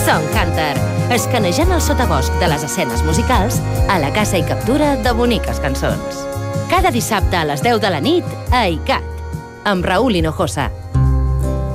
Song Hunter, escanejant el sotabosc de les escenes musicals a la caça i captura de boniques cançons. Cada dissabte a les 10 de la nit a ICAT, amb Raúl Hinojosa.